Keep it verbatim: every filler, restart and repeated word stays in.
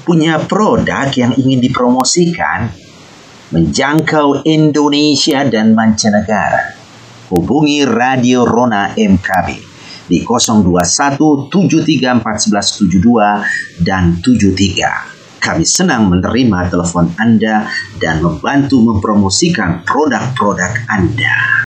Punya produk yang ingin dipromosikan? Menjangkau Indonesia dan mancanegara? Hubungi Radio Rona M K B di nol dua satu tujuh tiga empat satu tujuh dua dan tujuh tiga. Kami senang menerima telepon Anda dan membantu mempromosikan produk-produk Anda.